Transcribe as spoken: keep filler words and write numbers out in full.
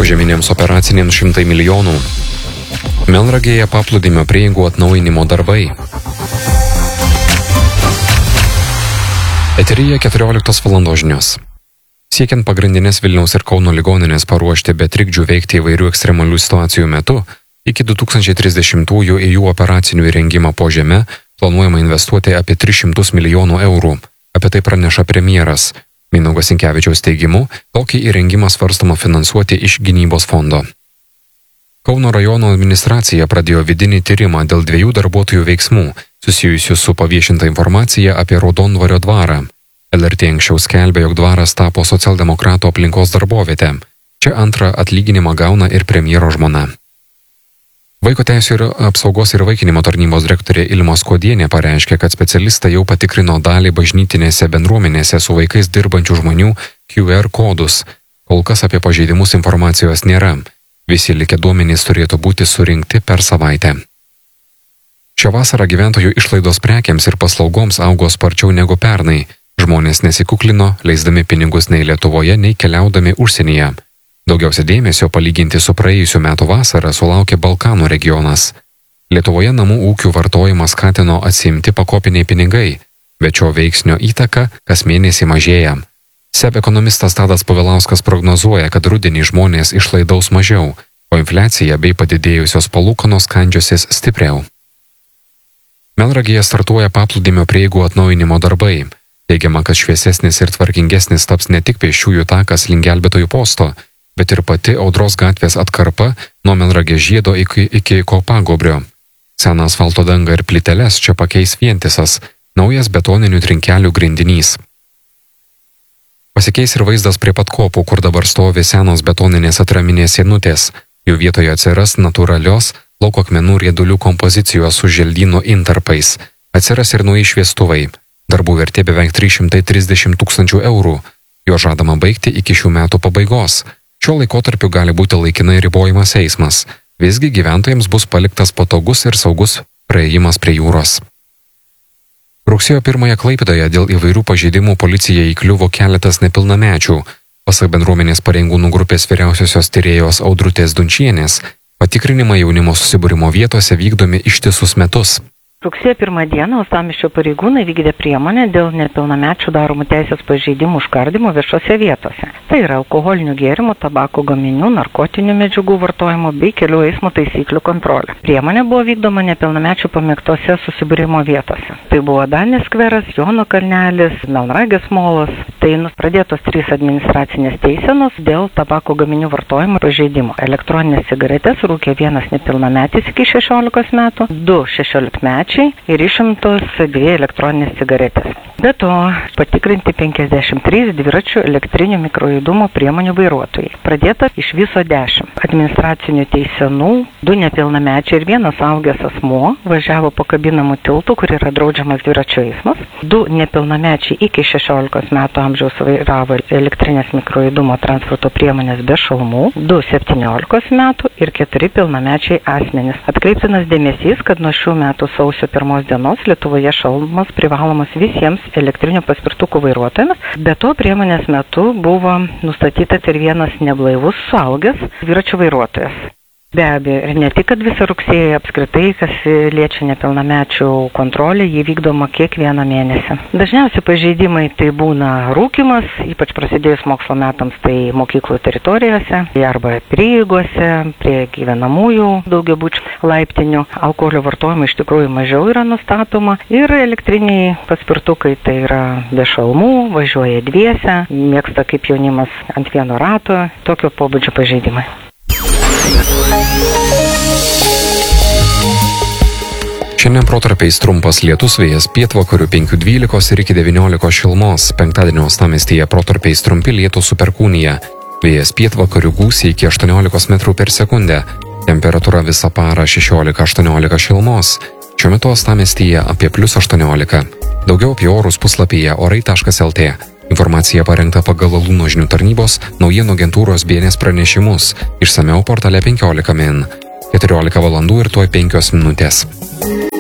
požeminėms operacinėms šimtai milijonų. Melnragėje paplūdimio prieigų atnaujinimo darbai. Eteryje keturioliktos valandos žinios. Siekiant pagrindinės Vilniaus ir Kauno ligoninės paruošti be trikdžių veikti įvairių ekstremalių situacijų metu, iki du tūkstančiai trisdešimtųjų į jų operacinių įrengimą po žeme planuojama investuoti apie tris šimtus milijonų eurų. Apie tai praneša premjeras. Mindaugo Sinkevičiaus teigimu, tokį įrengimą svarstama finansuoti iš gynybos fondo. Kauno rajono administracija pradėjo vidinį tyrimą dėl dviejų darbuotojų veiksmų, susijusių su paviešinta informacija apie Raudondvario dvarą. L R T anksčiau skelbė, jog dvaras tapo socialdemokratų aplinkos darbovietė. Čia antrą atlyginimą gauna ir premjero žmona. Vaiko teisių ir apsaugos ir vaikinimo tarnybos direktorė Ilma Skuodienė pareiškė, kad specialistai jau patikrino dalį bažnytinėse bendruomenėse su vaikais dirbančių žmonių Q R kodus. Kol kas apie pažeidimus informacijos nėra. Visi likę duomenys turėtų būti surinkti per savaitę. Šią vasarą gyventojų išlaidos prekiams ir paslaugoms augo sparčiau negu pernai. Žmonės nesikuklino, leisdami pinigus nei Lietuvoje, nei keliaudami užsienyje. Daugiausia dėmesio palyginti su praėjusiu metu vasarą sulaukė Balkanų regionas. Lietuvoje namų ūkių vartojimą skatino atsiimti pakopiniai pinigai, bet šio veiksnio įtaka kas mėnesį mažėja. S E B ekonomistas Tadas Povilauskas prognozuoja, kad rudenį žmonės išlaidaus mažiau, o infliacija bei padidėjusios palūkanos kandžiosis stipriau. Melnragėje startuoja paplūdimio prieigų atnaujinimo darbai. Teigiama, kad šviesesnis ir tvarkingesnis taps ne tik pėsčiųjų takas link gelbėtojų posto, bet ir pati Audros gatvės atkarpa nuo Melnragės žiedo iki, iki Kopagobrio. Seną asfalto dangą ir plyteles čia pakeis vientisas, naujas betoninių trinkelių grindinys. Pasikeis ir vaizdas prie pat kopų, kur dabar stovi senos betoninės atraminės sienutės. Jų vietoje atsiras natūralios lauko akmenų riedulių kompozicijos su želdynų intarpais. Atsiras ir nauji šviestuvai. Darbų vertė beveik trys šimtai trisdešimt tūkstančių eurų. Jo žadama baigti iki šių metų pabaigos. Šiuo laikotarpiu gali būti laikinai ribojimas eismas. Visgi gyventojams bus paliktas patogus ir saugus praėjimas prie jūros. Rugsėjo pirmąją Klaipėdoje dėl įvairių pažeidimų policijai įkliuvo keletas nepilnamečių. Pasak bendruomenės pareigūnų grupės vyriausiosios tyrėjos Audrutės Dunčienės, patikrinimai jaunimo susibūrimo vietose vykdomi ištisus metus. Rugsėjo pirmą dieną uostamiesčio pareigūnai vykdė priemonę dėl nepilnamečių daromų teisės pažeidimų užkardimo viešose vietose. Tai yra alkoholinių gėrimų, tabako gaminių, narkotinių medžiagų vartojimo bei kelių eismo taisyklių kontrolė. Priemonė buvo vykdoma nepilnamečių pamėgtose susibūrimo vietose. Tai buvo Danės skveras, Jono kalnelis, Melnragės molas. Tai pradėtos trys administracinės teisenos dėl tabako gaminių vartojimo pažeidimo. Elektroninės cigaretės rūkė vienas nepilnametis iki šešiolikos metų, du šešiolikmečiai ir išimtos dvi elektroninės cigaretės. Be to, patikrinti penkiasdešimt trys dviračių elektrinių mikrojudumo priemonių vairuotojai. Pradėta iš viso dešimt. Administracinių teisenų, du nepilnamečiai ir vienas suaugęs asmuo važiavo po kabinamų tiltų, kur yra draudžiamas dviračių eismas. Du nepilnamečiai iki šešiolikos metų amžiaus vairavo elektrinės mikrojudumo transporto priemonės be šalmų, du septyniolikos metų ir keturi pilnamečiai asmenys. Atkreiptinas dėmesys, kad nuo šių metų sausio pirmos dienos Lietuvoje šalmas privalomas visiems elektrinių paspirtukų vairuotojams. Be to, priemonės metu buvo nustatytas ir vienas neblaivus suaugęs dviračių vairuotojas. Be abejo, ir ne tik, kad visą rugsėjį apskritai, kas liečia nepilnamečių kontrolę, jį vykdoma kiekvieną mėnesį. Dažniausiai pažeidimai tai būna rūkymas, ypač prasidėjus mokslo metams, tai mokyklų teritorijose arba prieigose, prie gyvenamųjų daugiabučių laiptinių. Alkoholio vartojimo iš tikrųjų mažiau yra nustatoma ir elektriniai paspirtukai tai yra be šalmų, važiuoja dviese, mėgsta kaip jaunimas ant vieno rato, tokio pobūdžio pažeidimai. Šiandien protarpiais trumpas lietus, vėjas pietvakarių penkių dvylikos ir iki devyniolikos šilumos. Penktadienio uostamiestyje protarpiais trumpi lietūs su perkūnija. Vėjas pietvakarių gūsiai iki aštuoniolikos metrų per sekundę. Temperatūra visą parą šešiolika aštuoniolika šilumos. Šiuo metu uostamiestyje apie plius aštuoniolika. Daugiau apie orus puslapyje orai taškas el tė. Informacija parengta pagal Alūno žinių tarnybos naujienų agentūros B N S pranešimus. Išsamiau portale penkiolika min. keturiolika valandų ir tuoj penkios minutės.